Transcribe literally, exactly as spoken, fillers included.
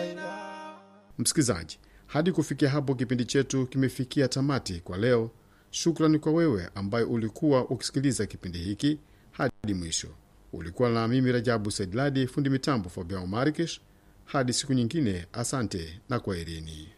Msikizaji, hadi kufikia hapo kipindi chetu kimefikia tamati kwa leo. Shukrani kwa wewe ambaye ulikuwa ukisikiliza kipindi hiki hadi mwisho. Ulikuwa na mimi Rajabu Saidladi, fundi mitambo Fabian Markish. Hadi siku nyingine, asante na kwaherini.